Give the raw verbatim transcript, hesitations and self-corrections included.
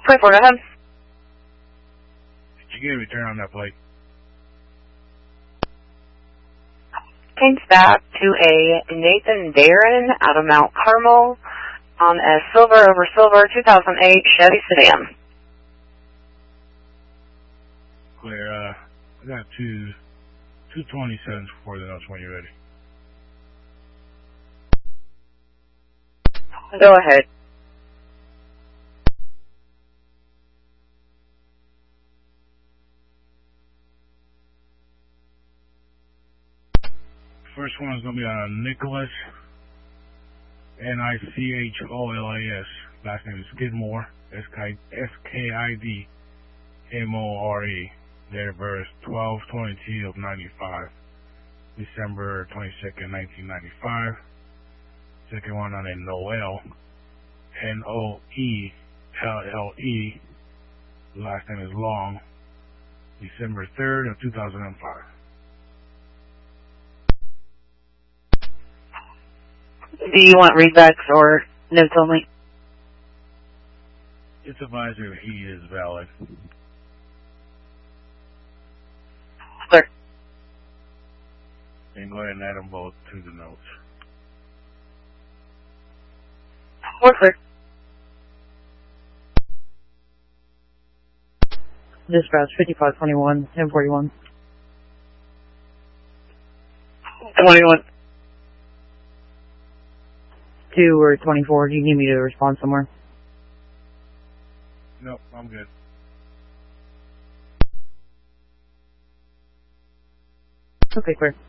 twenty-four, go ahead. Did you get a return on that plate? Change that to a Nathan Darren out of Mount Carmel on a silver over silver two thousand eight Chevy sedan. Clear, uh, I got two, two twenty-sevens before the notes when you're ready. Go ahead. First one is going to be on Nicholas, N I C H O L A S. Last name is Skidmore, S K I D M O R E. Date of birth twelve twenty-two of ninety-five. December twenty-second, nineteen ninety-five. Second one on a Noel, N O E L L E. Last name is Long. December third of two thousand five. Do you want readbacks or notes only? It's advisory he is valid. Clear. And go ahead and add them both to the notes. We're clear. Dispatch fifty-five twenty-one, M forty-one. twenty-one. two or twenty-four, do you need me to respond somewhere? Nope, I'm good. Okay, clear.